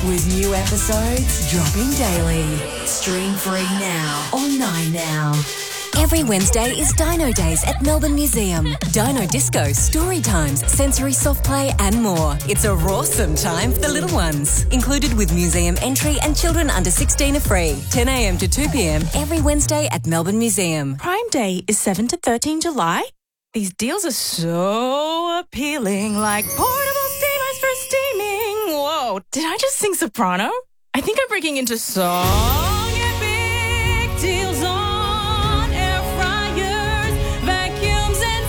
with new episodes dropping daily. Stream free now on 9Now. Every Wednesday is Dino Days at Melbourne Museum. Dino Disco, story times, sensory soft play and more. It's a rawsome time for the little ones. Included with museum entry and children under 16 are free. 10 a.m. to 2 p.m. every Wednesday at Melbourne Museum. Prime Day is 7 to 13 July. These deals are so appealing, like portable steamers for steaming. Whoa, did I just sing soprano? I think I'm breaking into song. Big deals on air fryers, vacuums and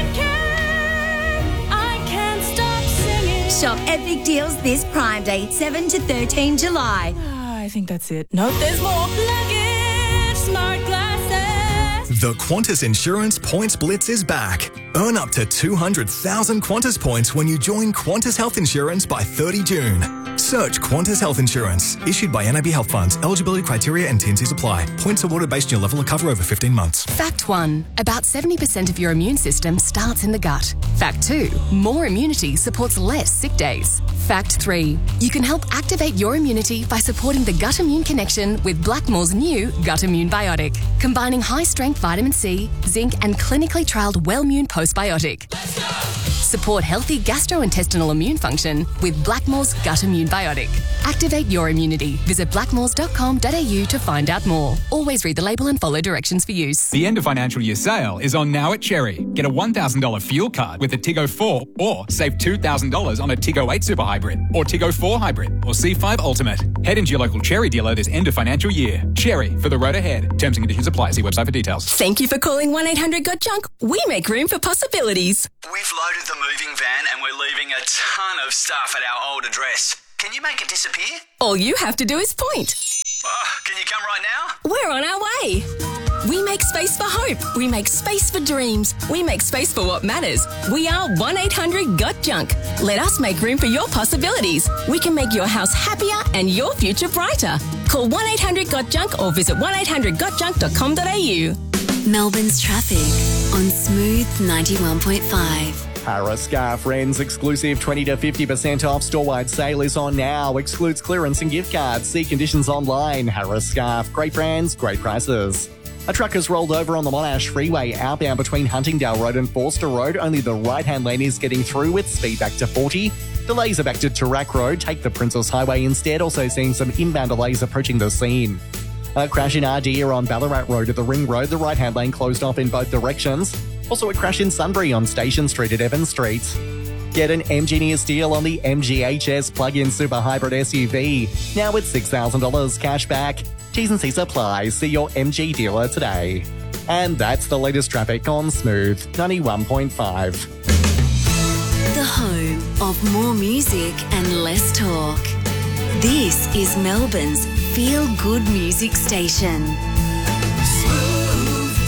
skincare. I can't stop singing. Shop epic deals this Prime Day, 7 to 13 July. I think that's it. Nope, there's more. Luggage, smart glasses. The Qantas Insurance Points Blitz is back. Earn up to 200,000 Qantas points when you join Qantas Health Insurance by 30 June. Search Qantas Health Insurance. Issued by NAB Health Funds. Eligibility criteria and T&Cs apply. Points awarded based on your level of cover over 15 months. Fact 1. About 70% of your immune system starts in the gut. Fact 2. More immunity supports less sick days. Fact 3. You can help activate your immunity by supporting the gut immune connection with Blackmore's new Gut Immune Biotic, combining high-strength vitamin C, zinc and clinically trialled Wellmune Postbiotic. Support healthy gastrointestinal immune function with Blackmore's Gut Immune Biotic. Activate your immunity. Visit blackmores.com.au to find out more. Always read the label and follow directions for use. The end of financial year sale is on now at Cherry. Get a $1,000 fuel card with a Tiggo 4 or save $2,000 on a Tiggo 8 Super Hybrid or Tiggo 4 Hybrid or C5 Ultimate. Head into your local Cherry dealer this end of financial year. Cherry, for the road ahead. Terms and conditions apply. See website for details. Thank you for calling 1-800-GOT-JUNK. We make room for possibilities. We've loaded the moving van and we're leaving a ton of stuff at our old address. Can you make it disappear? All you have to do is point. Can you come right now? We're on our way. We make space for hope. We make space for dreams. We make space for what matters. We are 1-800-GOT-JUNK. Let us make room for your possibilities. We can make your house happier and your future brighter. Call 1-800-GOT-JUNK or visit 1-800-GOT-JUNK.com.au. Melbourne's traffic on Smooth 91.5. Harris Scarf Wren's exclusive 20 to 50% off store-wide sale is on now. Excludes clearance and gift cards. See conditions online. Harris Scarf. Great brands, great prices. A truck has rolled over on the Monash Freeway outbound between Huntingdale Road and Forster Road. Only the right-hand lane is getting through with speed back to 40. Delays are back to Toorak Road. Take the Princess Highway instead. Also seeing some inbound delays approaching the scene. A crash in Ardea on Ballarat Road at the Ring Road. The right-hand lane closed off in both directions. Also a crash in Sunbury on Station Street at Evans Street. Get an MG deal on the MGHS plug-in super hybrid SUV. Now with $6,000 cash back. T's and C's apply. See your MG dealer today. And that's the latest traffic on Smooth 91.5. The home of more music and less talk. This is Melbourne's feel-good music station. Smooth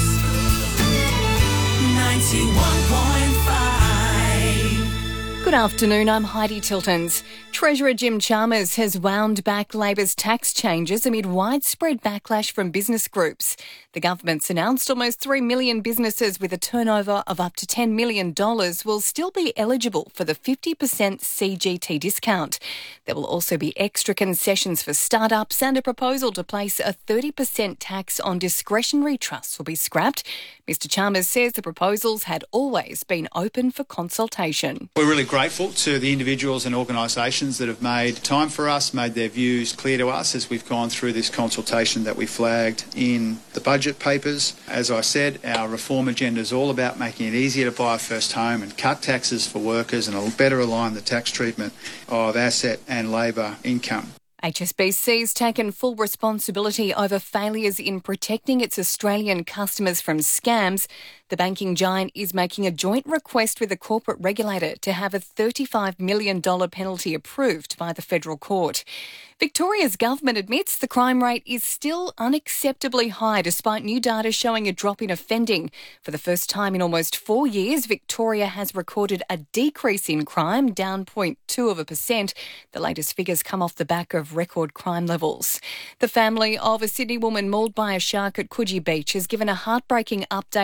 91.5. Good afternoon, I'm Heidi Tiltons. Treasurer Jim Chalmers has wound back Labor's tax changes amid widespread backlash from business groups. The government's announced almost 3 million businesses with a turnover of up to $10 million will still be eligible for the 50% CGT discount. There will also be extra concessions for startups, and a proposal to place a 30% tax on discretionary trusts will be scrapped. Mr Chalmers says the proposals had always been open for consultation. We're really grateful to the individuals and organisations that have made time for us, made their views clear to us as we've gone through this consultation that we flagged in the budget papers. As I said, our reform agenda is all about making it easier to buy a first home and cut taxes for workers and better align the tax treatment of asset and labour income. HSBC's taken full responsibility over failures in protecting its Australian customers from scams. The banking giant is making a joint request with the corporate regulator to have a $35 million penalty approved by the federal court. Victoria's government admits the crime rate is still unacceptably high despite new data showing a drop in offending. For the first time in almost 4 years, Victoria has recorded a decrease in crime, down 0.2%. The latest figures come off the back of record crime levels. The family of a Sydney woman mauled by a shark at Coogee Beach has given a heartbreaking update on her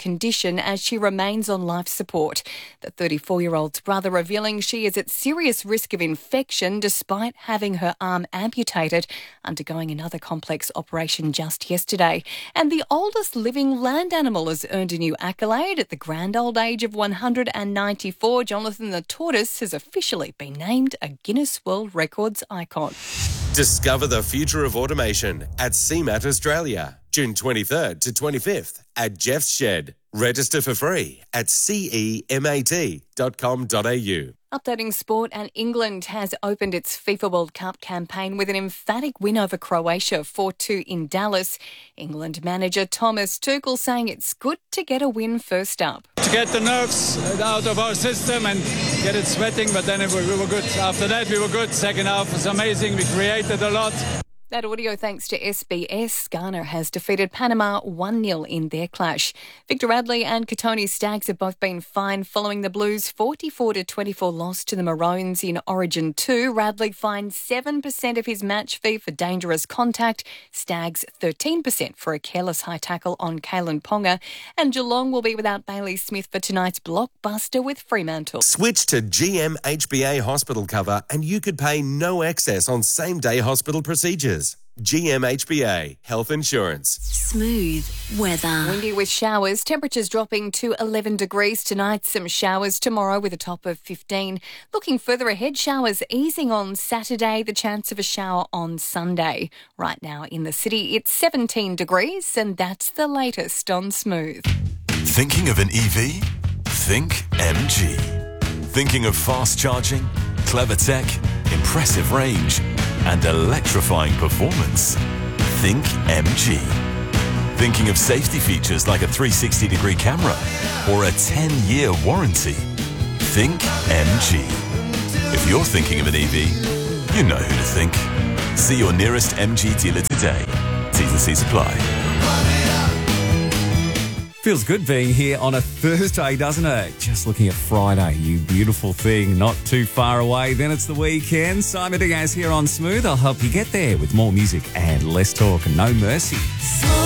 condition as she remains on life support. The 34-year-old's brother revealing she is at serious risk of infection despite having her arm amputated, undergoing another complex operation just yesterday. And the oldest living land animal has earned a new accolade. At the grand old age of 194, Jonathan the tortoise has officially been named a Guinness World Records icon. Discover the future of automation at CMAT Australia, June 23rd to 25th at Jeff's Shed. Register for free at cemat.com.au. Updating sport, and England has opened its FIFA World Cup campaign with an emphatic win over Croatia 4-2 in Dallas. England manager Thomas Tuchel saying it's good to get a win first up. To get the nerves out of our system and get it sweating, but then we were good. After that, we were good. Second half was amazing. We created a lot. That audio thanks to SBS. Ghana has defeated Panama 1-0 in their clash. Victor Radley and Katoni Staggs have both been fined following the Blues' 44-24 loss to the Maroons in Origin 2. Radley fined 7% of his match fee for dangerous contact, Staggs 13% for a careless high tackle on Kalen Ponga, and Geelong will be without Bailey Smith for tonight's blockbuster with Fremantle. Switch to GM HBA hospital cover and you could pay no excess on same-day hospital procedures. GM HBA Health Insurance. Smooth weather. Windy with showers. Temperatures dropping to 11 degrees tonight. Some showers tomorrow with a top of 15. Looking further ahead, showers easing on Saturday. The chance of a shower on Sunday. Right now in the city, it's 17 degrees, and that's the latest on Smooth. Thinking of an EV? Think MG. Thinking of fast charging, clever tech, impressive range, and electrifying performance? Think MG. Thinking of safety features like a 360-degree camera or a 10-year warranty? Think MG. If you're thinking of an EV, you know who to think. See your nearest MG dealer today. T's and C's apply. Feels good being here on a Thursday, doesn't it? Just looking at Friday, you beautiful thing. Not too far away, then it's the weekend. Simon Diaz here on Smooth. I'll help you get there with more music and less talk and no mercy.